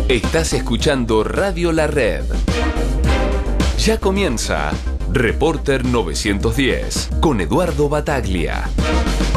Estás escuchando Radio La Red. Ya comienza Reporter 910 con Eduardo Bataglia.